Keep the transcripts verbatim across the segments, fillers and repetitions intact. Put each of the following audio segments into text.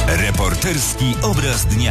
Reporterski obraz dnia.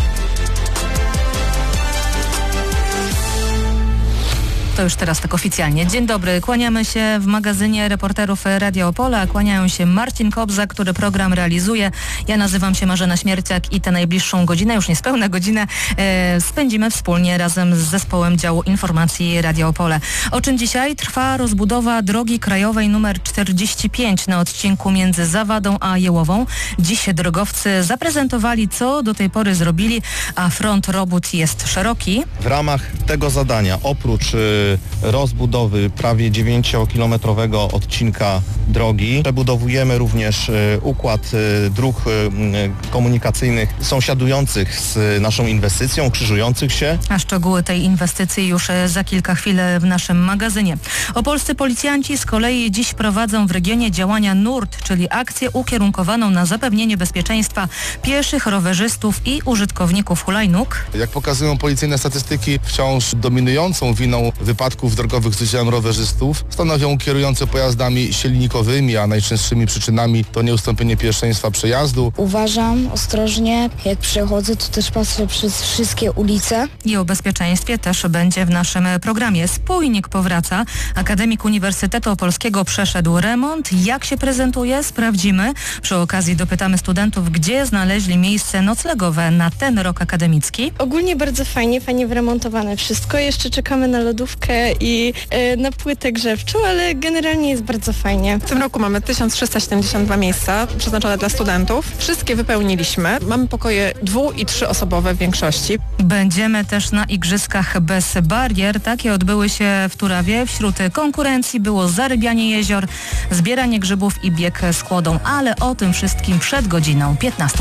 To już teraz tak oficjalnie. Dzień dobry, kłaniamy się w magazynie reporterów Radia Opole, kłaniają się Marcin Kobza, który program realizuje. Ja nazywam się Marzena Śmierciak i tę najbliższą godzinę, już niespełna godzinę, e, spędzimy wspólnie razem z zespołem działu informacji Radia Opole. O czym dzisiaj? Trwa rozbudowa drogi krajowej numer czterdzieści pięć na odcinku między Zawadą a Jełową. Dziś drogowcy zaprezentowali, co do tej pory zrobili, a front robót jest szeroki. W ramach tego zadania, oprócz y, rozbudowy prawie dziewięciokilometrowego odcinka drogi, przebudowujemy również y, układ y, dróg y, komunikacyjnych sąsiadujących z naszą inwestycją, krzyżujących się. A szczegóły tej inwestycji już za kilka chwil w naszym magazynie. Opolscy policjanci z kolei dziś prowadzą w regionie działania nurt, czyli akcję ukierunkowaną na zapewnienie bezpieczeństwa pieszych, rowerzystów i użytkowników hulajnóg. Jak pokazują policyjne statystyki, wciąż dominującą winą wypadków drogowych z udziałem rowerzystów stanowią kierujące pojazdami silnikowymi, a najczęstszymi przyczynami to nieustąpienie pierwszeństwa przejazdu. Uważam ostrożnie, jak przechodzę, to też patrzę przez wszystkie ulice. I o bezpieczeństwie też będzie w naszym programie. Spójnik powraca. Akademik Uniwersytetu Opolskiego przeszedł remont. Jak się prezentuje? Sprawdzimy. Przy okazji dopytamy studentów, gdzie znaleźli miejsce noclegowe na ten rok akademicki. Ogólnie bardzo fajnie, fajnie wyremontowane wszystko. Jeszcze czekamy na lodówkę i e, na płytę grzewczą, ale generalnie jest bardzo fajnie. W tym roku mamy tysiąc trzysta siedemdziesiąt dwa miejsca przeznaczone dla studentów. Wszystkie wypełniliśmy. Mamy pokoje dwu- i trzyosobowe w większości. Będziemy też na igrzyskach bez barier. Takie odbyły się w Turawie. Wśród konkurencji było zarybianie jezior, zbieranie grzybów i bieg z kłodą, ale o tym wszystkim przed godziną piętnastą.